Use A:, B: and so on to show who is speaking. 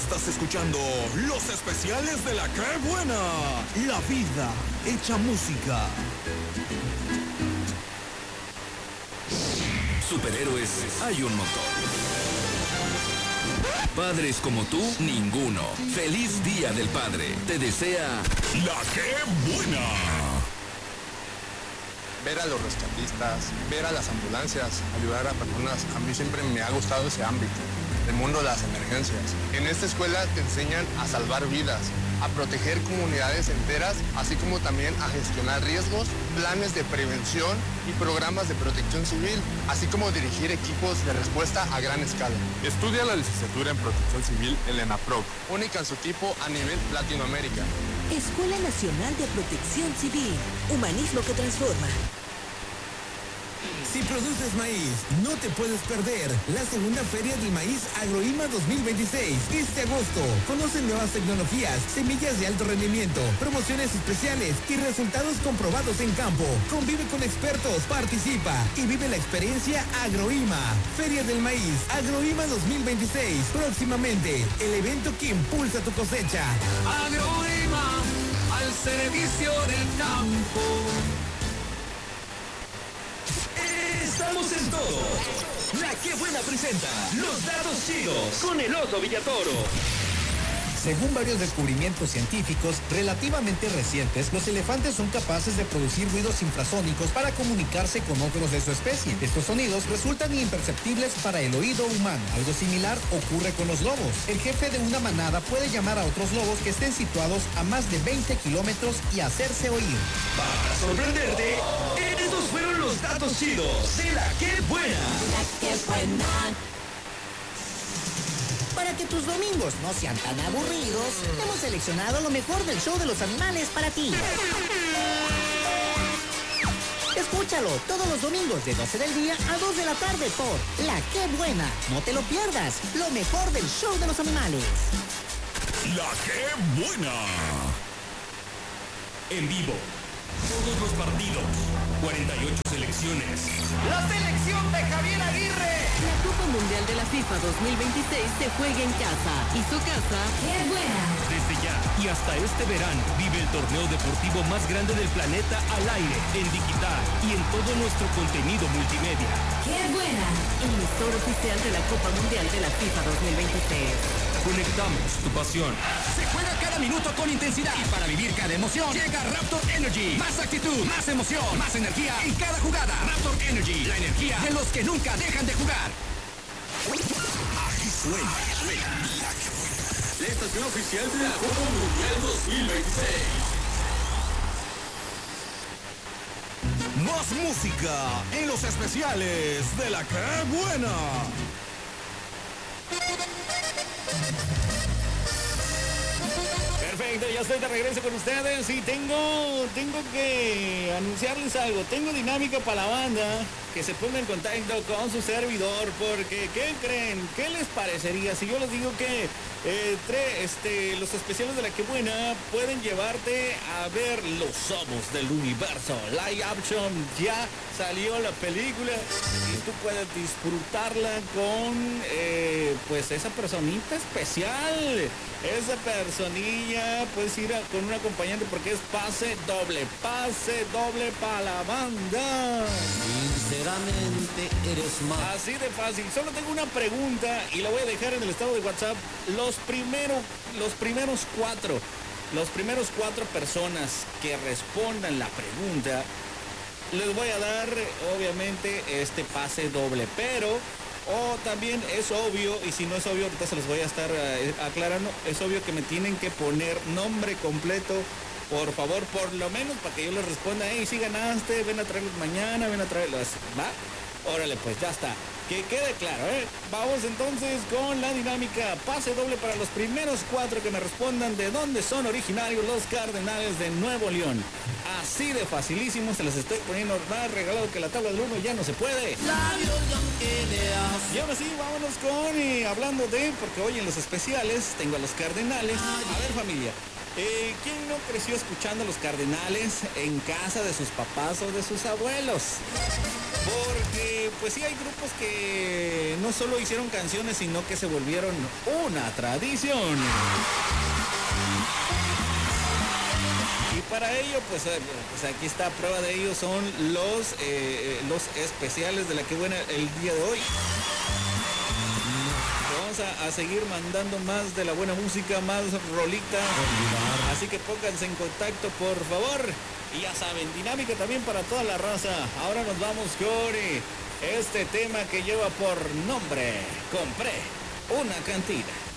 A: Estás escuchando los especiales de La Que Buena. La vida hecha música. Superhéroes hay un montón. Padres como tú, ninguno. Feliz Día del Padre. Te desea La Que Buena.
B: Ver a los rescatistas, ver a las ambulancias, ayudar a personas, a mí siempre me ha gustado ese ámbito, el mundo de las emergencias. En esta escuela te enseñan a salvar vidas, a proteger comunidades enteras, así como también a gestionar riesgos, planes de prevención y programas de protección civil, así como dirigir equipos de respuesta a gran escala. Estudia la licenciatura en protección civil en la ENAPROC, única en su tipo a nivel Latinoamérica.
C: Escuela Nacional de Protección Civil, humanismo que transforma.
D: Si produces maíz, no te puedes perder la segunda Feria del Maíz Agroima 2026, este agosto. Conoce nuevas tecnologías, semillas de alto rendimiento, promociones especiales y resultados comprobados en campo. Convive con expertos, participa y vive la experiencia Agroima. Feria del Maíz Agroima 2026, próximamente, el evento que impulsa tu cosecha.
E: Agroima, al servicio del campo.
A: Estamos en todo. La Que Buena presenta Los Datos Chidos con el Oso Villatoro.
F: Según varios descubrimientos científicos relativamente recientes, los elefantes son capaces de producir ruidos infrasónicos para comunicarse con otros de su especie. Estos sonidos resultan imperceptibles para el oído humano. Algo similar ocurre con los lobos. El jefe de una manada puede llamar a otros lobos que estén situados a más de 20 kilómetros y hacerse oír.
A: Para sorprenderte, estos fueron los datos chidos de La Que Buena.
C: La Que Buena.
G: Para que tus domingos no sean tan aburridos, hemos seleccionado lo mejor del show de los animales para ti. Escúchalo todos los domingos de 12 del día a 2 de la tarde por La Que Buena. No te lo pierdas, lo mejor del show de los animales.
A: La Que Buena. En vivo, todos los partidos, 48 selecciones.
E: La selección de Javier Aguirre.
C: La Copa Mundial de la FIFA 2026 se juega en casa y su casa es buena.
A: Desde ya y hasta este verano, vive el torneo deportivo más grande del planeta al aire, en digital y en todo nuestro contenido multimedia.
C: ¡Qué buena! Emisor oficial de la Copa Mundial de la FIFA 2026.
A: Conectamos tu pasión.
E: Se juega cada minuto con intensidad. Y para vivir cada emoción, llega Raptor Energy. Más actitud, más emoción, más energía en cada jugada. Raptor Energy, la energía de los que nunca dejan de jugar.
A: Aquí suena La Que Buena, la estación oficial de la Copa Mundial 2026. Más música en los especiales de La Que Buena.
H: Perfecto, ya estoy de regreso con ustedes y tengo que anunciarles algo. Tengo dinámica para la banda, que se ponga en contacto con su servidor, porque ¿qué creen? ¿Qué les parecería si yo les digo que los especiales de La Que Buena pueden llevarte a ver Los Ojos del Universo? Live action, ya salió la película y tú puedes disfrutarla con pues esa personita especial. Esa personilla, puedes ir con un acompañante porque es pase doble para la banda.
E: Sinceramente eres más.
H: Así de fácil. Solo tengo una pregunta y la voy a dejar en el estado de WhatsApp. Los primeros cuatro personas que respondan la pregunta, les voy a dar obviamente este pase doble, pero también es obvio, y si no es obvio, ahorita se los voy a estar aclarando, es obvio que me tienen que poner nombre completo, por favor, por lo menos para que yo les responda, hey, si ganaste, ven a traerlos mañana, ven a traerlos, ¿va? Órale, pues ya está. Que quede claro, ¿eh? Vamos entonces con la dinámica. Pase doble para los primeros cuatro que me respondan de dónde son originarios los Cardenales de Nuevo León. Así de facilísimo, se les estoy poniendo más regalado que la tabla del 1 ya no se puede. Y ahora sí, vámonos con hablando de, porque hoy en los especiales tengo a los Cardenales. A ver, familia, ¿quién no creció escuchando a los Cardenales en casa de sus papás o de sus abuelos? Porque pues sí hay grupos que no solo hicieron canciones, sino que se volvieron una tradición. Y para ello, pues aquí está, prueba de ello son los especiales de La Que Buena el día de hoy. Vamos a seguir mandando más de la buena música, más rolita. Así que pónganse en contacto, por favor. Y ya saben, dinámica también para toda la raza. Ahora nos vamos con este tema que lleva por nombre Compré una cantina.